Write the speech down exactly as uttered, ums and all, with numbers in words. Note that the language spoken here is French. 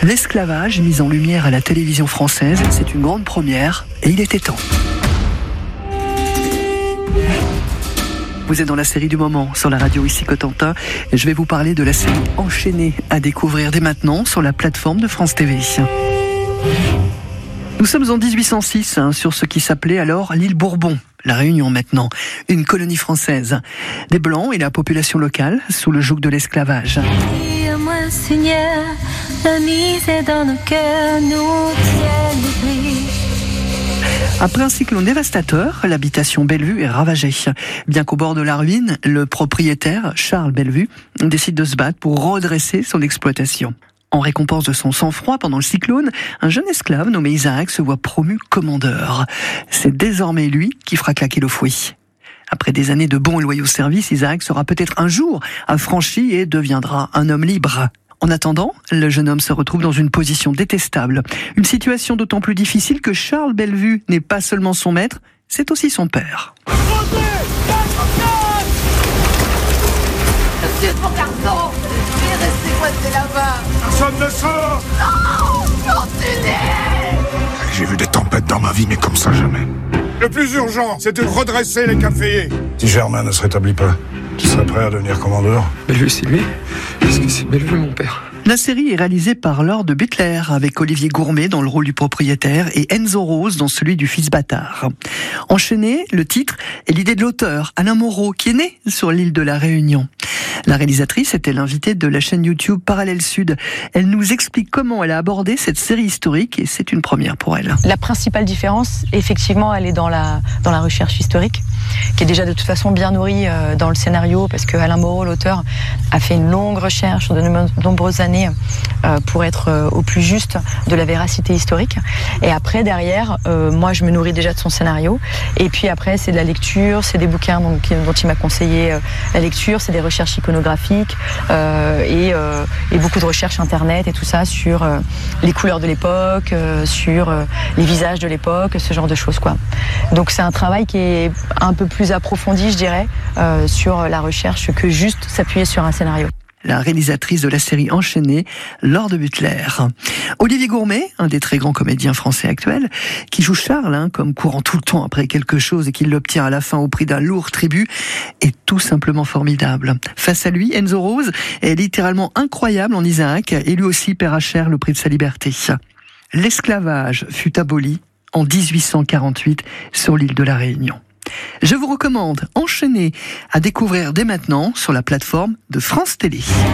L'esclavage mis en lumière à la télévision française, c'est une grande première et il était temps. Vous êtes dans la série du moment sur la radio ici Cotentin et je vais vous parler de la série Enchaînée à découvrir dès maintenant sur la plateforme de France T V. Nous sommes en dix-huit cent six hein, sur ce qui s'appelait alors l'île Bourbon. La Réunion maintenant, une colonie française. Des Blancs et la population locale sous le joug de l'esclavage. Dis-moi Seigneur, la mise est dans nos cœurs, nous tiens l'oubli. Après un cyclone dévastateur, l'habitation Bellevue est ravagée. Bien qu'au bord de la ruine, le propriétaire, Charles Bellevue, décide de se battre pour redresser son exploitation. En récompense de son sang-froid pendant le cyclone, un jeune esclave nommé Isaac se voit promu commandeur. C'est désormais lui qui fera claquer le fouet. Après des années de bons et loyaux services, Isaac sera peut-être un jour affranchi et deviendra un homme libre. En attendant, le jeune homme se retrouve dans une position détestable. Une situation d'autant plus difficile que Charles Bellevue n'est pas seulement son maître, c'est aussi son père. Monsieur mon garçon, il est resté coincé là-bas. Personne ne sort. Non, continuez. J'ai vu des tempêtes dans ma vie, mais comme ça, jamais. Le plus urgent, c'est de redresser les caféiers. Si Germain ne se rétablit pas, tu serais prêt à devenir commandeur? Bellevue, c'est lui? Est-ce que c'est Bellevue, mon père? La série est réalisée par Lord Butler, avec Olivier Gourmet dans le rôle du propriétaire et Enzo Rose dans celui du fils bâtard. Enchaîné, le titre est l'idée de l'auteur, Alain Moreau, qui est né sur l'île de la Réunion. La réalisatrice était l'invitée de la chaîne YouTube Parallèle Sud. Elle nous explique comment elle a abordé cette série historique et c'est une première pour elle. La principale différence, effectivement, elle est dans la, dans la recherche historique, qui est déjà de toute façon bien nourrie euh, dans le scénario, parce que Alain Moreau, l'auteur, a fait une longue recherche de nombreuses années euh, pour être euh, au plus juste de la véracité historique. Et après, derrière, euh, moi, je me nourris déjà de son scénario. Et puis après, c'est de la lecture, c'est des bouquins dont, dont il m'a conseillé euh, la lecture, c'est des recherches iconographiques euh, et, euh, et beaucoup de recherches internet et tout ça sur euh, les couleurs de l'époque, euh, sur euh, les visages de l'époque, ce genre de choses, quoi. Donc c'est un travail qui est un peu plus approfondi, je dirais, euh, sur la recherche que juste s'appuyer sur un scénario. La réalisatrice de la série Enchaînée, Lord Butler. Olivier Gourmet, un des très grands comédiens français actuels, qui joue Charles, hein, comme courant tout le temps après quelque chose et qui l'obtient à la fin au prix d'un lourd tribut, est tout simplement formidable. Face à lui, Enzo Rose est littéralement incroyable en Isaac, et lui aussi paiera cher le prix de sa liberté. L'esclavage fut aboli en dix-huit cent quarante-huit sur l'île de la Réunion. Je vous recommande Enchaîné à découvrir dès maintenant sur la plateforme de France Télé.